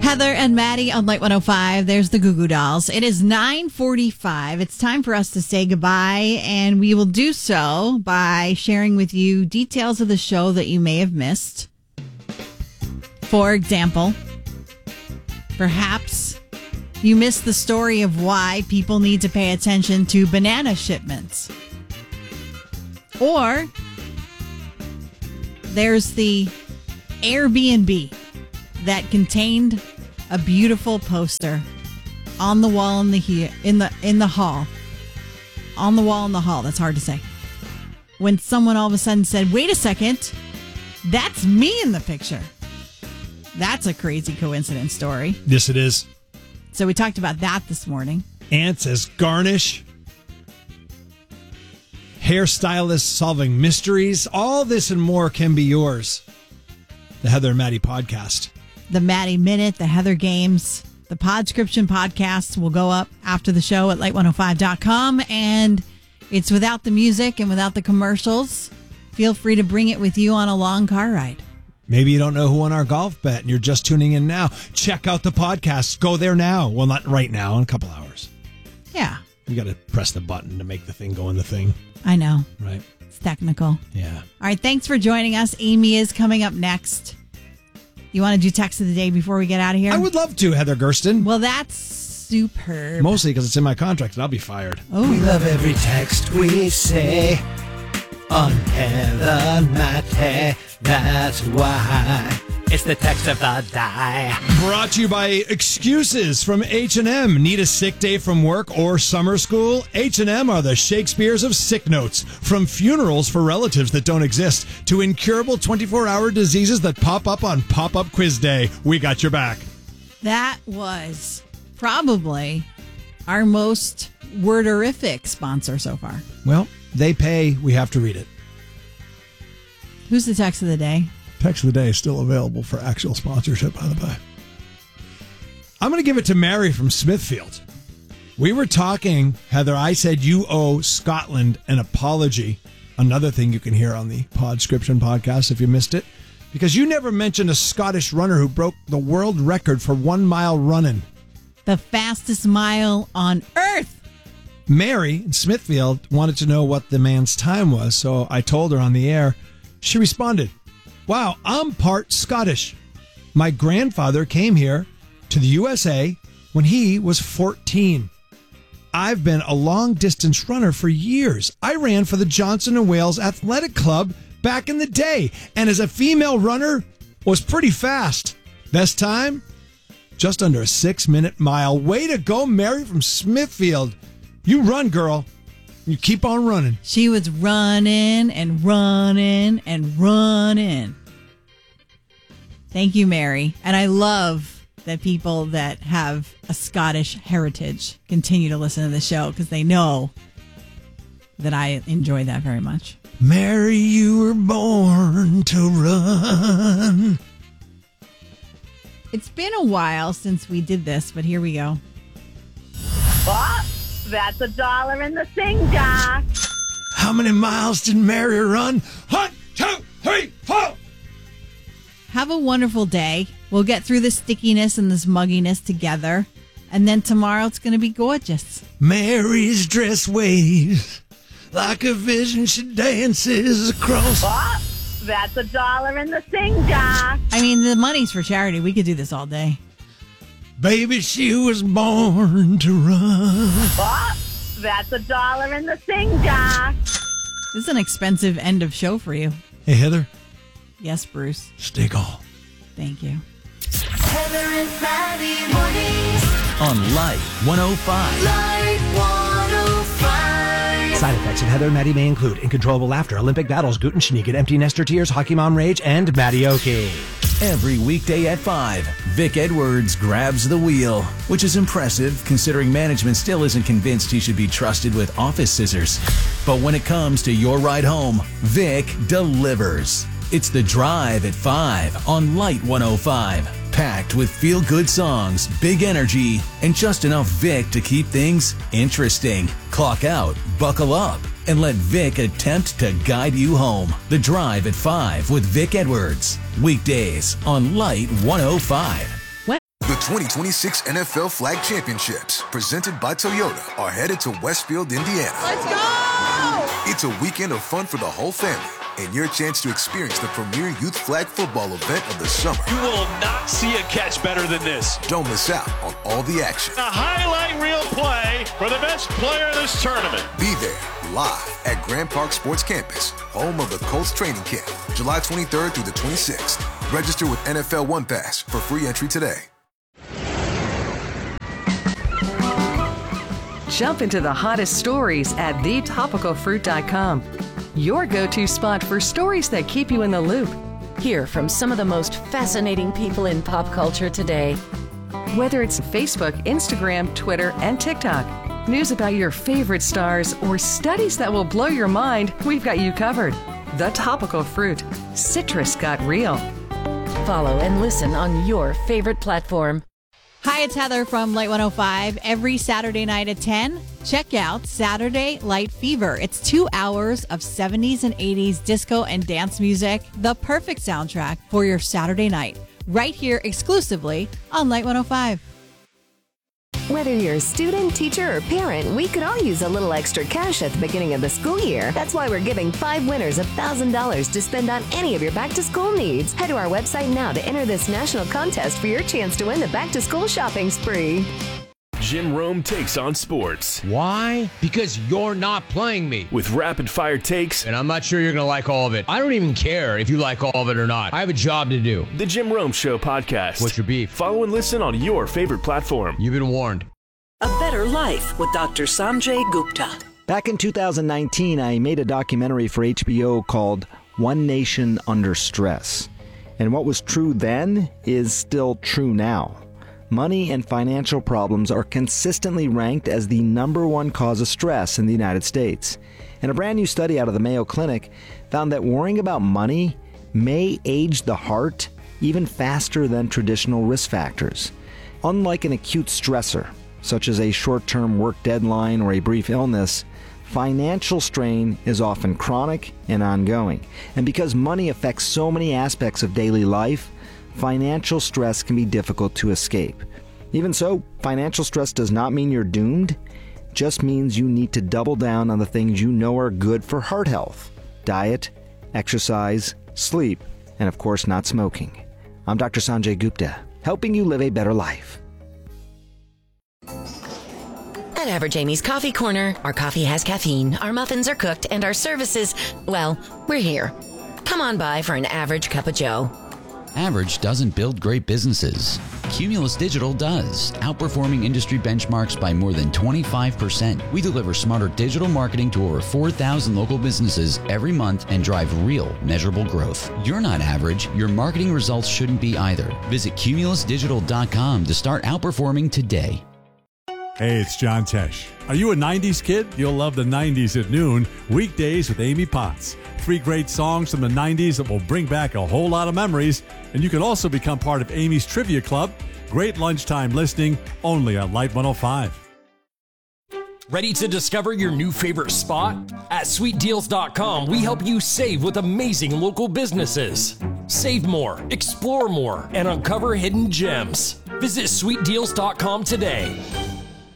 Heather and Maddie on Light 105. There's the Goo Goo Dolls. It is 9:45. It's time for us to say goodbye, and we will do so by sharing with you details of the show that you may have missed. For example, perhaps you missed the story of why people need to pay attention to banana shipments. Or there's the Airbnb that contained a beautiful poster on the wall in the hall. On the wall in the hall. That's hard to say. When someone all of a sudden said, "Wait a second, that's me in the picture." That's a crazy coincidence story. Yes, it is. So we talked about that this morning. Ants as garnish. Hairstylists solving mysteries. All this and more can be yours. The Heather and Maddie podcast. The Maddie Minute, the Heather Games, the Podscription podcasts will go up after the show at light105.com. And it's without the music and without the commercials. Feel free to bring it with you on a long car ride. Maybe you don't know who won our golf bet and you're just tuning in now. Check out the podcast. Go there now. Well, not right now, in a couple hours. Yeah. You got to press the button to make the thing go in the thing. I know. Right. It's technical. Yeah. All right. Thanks for joining us. Amy is coming up next. You want to do text of the day before we get out of here? I would love to, Heather Gersten. Well, that's superb. Mostly because it's in my contract and I'll be fired. Oh. We love every text we say on Heather Matte. That's why it's the text of the day. Brought to you by Excuses from H&M. Need a sick day from work or summer school? H&M are the Shakespeares of sick notes. From funerals for relatives that don't exist to incurable 24-hour diseases that pop up on Pop-Up Quiz Day. We got your back. That was probably our most worderific sponsor so far. Well, they pay. We have to read it. Who's the text of the day? Text of the day is still available for actual sponsorship, by the by. I'm going to give it to Mary from Smithfield. We were talking, Heather, I said you owe Scotland an apology. Another thing you can hear on the Podscription podcast if you missed it. Because you never mentioned a Scottish runner who broke the world record for 1 mile running. The fastest mile on earth. Mary in Smithfield wanted to know what the man's time was, so I told her on the air. She responded, "Wow, I'm part Scottish. My grandfather came here to the USA when he was 14. I've been a long-distance runner for years. I ran for the Johnson & Wales Athletic Club back in the day, and as a female runner, was pretty fast. Best time? Just under a 6-minute mile. Way to go, Mary from Smithfield. You run, girl. You keep on running." She was running and running and running. Thank you, Mary. And I love that people that have a Scottish heritage continue to listen to the show because they know that I enjoy that very much. Mary, you were born to run. It's been a while since we did this, but here we go. Oh, that's $1 in the sing jar. How many miles did Mary run? 1, 2, 3, 4. Have a wonderful day. We'll get through the stickiness and this mugginess together. And then tomorrow it's going to be gorgeous. Mary's dress waves like a vision. She dances across. Oh, that's $1 in the sing jar. I mean, the money's for charity. We could do this all day. Baby, she was born to run. Oh, that's $1 in the sing jar. This is an expensive end of show for you. Hey, Heather. Yes, Bruce. Stay calm. Thank you. Heather and Maddie mornings On Light 105. Light 105. Side effects of Heather and Maddie may include uncontrollable laughter, Olympic battles, gluten sneak, empty nester tears, hockey mom rage, and Maddie-oki. Every weekday at 5, Vic Edwards grabs the wheel, which is impressive considering management still isn't convinced he should be trusted with office scissors. But when it comes to your ride home, Vic delivers. It's The Drive at 5 on Light 105. Packed with feel-good songs, big energy, and just enough Vic to keep things interesting. Clock out, buckle up, and let Vic attempt to guide you home. The Drive at 5 with Vic Edwards. Weekdays on Light 105. The 2026 NFL Flag Championships, presented by Toyota, are headed to Westfield, Indiana. Let's go! It's a weekend of fun for the whole family and your chance to experience the premier youth flag football event of the summer. You will not see a catch better than this. Don't miss out on all the action. A highlight reel play for the best player in this tournament. Be there live at Grand Park Sports Campus, home of the Colts training camp, July 23rd through the 26th. Register with NFL One Pass for free entry today. Jump into the hottest stories at thetopicalfruit.com. Your go-to spot for stories that keep you in the loop. Hear from some of the most fascinating people in pop culture today. Whether it's Facebook, Instagram, Twitter, and TikTok, news about your favorite stars, or studies that will blow your mind, we've got you covered. The Topical Fruit. Citrus got real. Follow and listen on your favorite platform. Hi, it's Heather from Light 105. Every Saturday night at 10, check out Saturday Light Fever. It's 2 hours of 70s and 80s disco and dance music, the perfect soundtrack for your Saturday night, right here exclusively on Light 105. Whether you're a student, teacher, or parent, we could all use a little extra cash at the beginning of the school year. That's why we're giving 5 winners $1,000 to spend on any of your back-to-school needs. Head to our website now to enter this national contest for your chance to win the back-to-school shopping spree. Jim Rome takes on sports. Why? Because you're not playing me. With rapid-fire takes. And I'm not sure you're going to like all of it. I don't even care if you like all of it or not. I have a job to do. The Jim Rome Show podcast. What's your beef? Follow and listen on your favorite platform. You've been warned. A Better Life with Dr. Sanjay Gupta. Back in 2019, I made a documentary for HBO called One Nation Under Stress. And what was true then is still true now. Money and financial problems are consistently ranked as the #1 cause of stress in the United States. And a brand new study out of the Mayo Clinic found that worrying about money may age the heart even faster than traditional risk factors. Unlike an acute stressor, such as a short-term work deadline or a brief illness, financial strain is often chronic and ongoing. And because money affects so many aspects of daily life, financial stress can be difficult to escape. Even so, financial stress does not mean you're doomed. It just means you need to double down on the things you know are good for heart health: diet, exercise, sleep, and of course not smoking. I'm Dr. Sanjay Gupta, helping you live a better life. At Average Amy's Coffee Corner, our coffee has caffeine, our muffins are cooked, and our services, well, we're here. Come on by for an average cup of joe. Average doesn't build great businesses. Cumulus Digital does, outperforming industry benchmarks by more than 25%. We deliver smarter digital marketing to over 4,000 local businesses every month and drive real, measurable growth. You're not average. Your marketing results shouldn't be either. Visit cumulusdigital.com to start outperforming today. Hey, it's John Tesh. Are you a 90s kid? You'll love the 90s at noon, weekdays with Amy Potts. 3 great songs from the 90s that will bring back a whole lot of memories. And you can also become part of Amy's Trivia Club. Great lunchtime listening, only on Light 105. Ready to discover your new favorite spot? At sweetdeals.com, we help you save with amazing local businesses. Save more, explore more, and uncover hidden gems. Visit sweetdeals.com today.